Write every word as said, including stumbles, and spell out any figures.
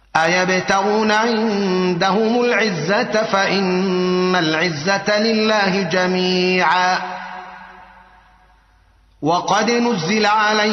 أيبتغون عندهم العزة فإن العزة لله جميعا. وقد نزل عليهم